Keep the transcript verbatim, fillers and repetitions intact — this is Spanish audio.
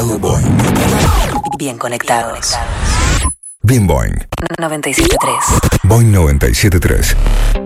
Todo Boing. Bien conectados. Bien Boing. noventa y siete punto tres. Boing noventa y siete punto tres.